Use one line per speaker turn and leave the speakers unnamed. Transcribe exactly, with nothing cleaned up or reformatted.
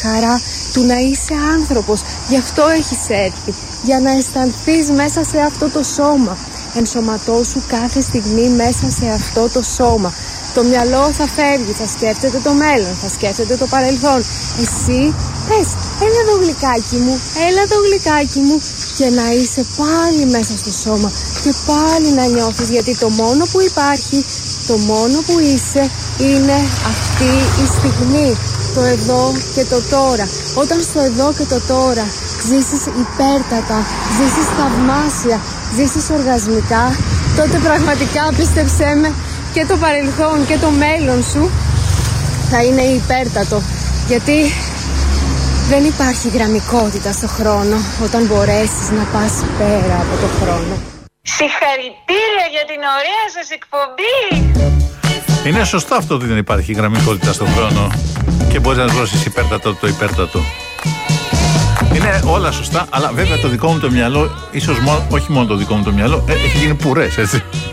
χαρά του να είσαι άνθρωπος. Γι' αυτό έχεις έρθει, για να αισθανθείς μέσα σε αυτό το σώμα. Ενσωματώσου κάθε στιγμή μέσα σε αυτό το σώμα. Το μυαλό θα φεύγει, θα σκέφτεται το μέλλον, θα σκέφτεται το παρελθόν. Εσύ πες, έλα εδώ γλυκάκι μου, έλα εδώ γλυκάκι μου, και να είσαι πάλι μέσα στο σώμα και πάλι να νιώθεις, γιατί το μόνο που υπάρχει, το μόνο που είσαι είναι αυτή η στιγμή, το εδώ και το τώρα. Όταν στο εδώ και το τώρα ζήσεις υπέρτατα, ζήσεις θαυμάσια, ζήσεις οργασμικά, τότε πραγματικά, πίστεψέ με, και το παρελθόν και το μέλλον σου θα είναι υπέρτατο, γιατί δεν υπάρχει γραμμικότητα στο χρόνο όταν μπορέσεις να πας πέρα από το χρόνο.
Συγχαρητήρια για την ωραία σας εκπομπή.
Είναι σωστό αυτό ότι δεν υπάρχει γραμμικότητα στον χρόνο και μπορείς να δώσεις υπέρτατο το υπέρτατο. Είναι όλα σωστά, αλλά βέβαια το δικό μου το μυαλό, ίσως μόνο, όχι μόνο το δικό μου το μυαλό, ε, έχει γίνει πουρές, έτσι.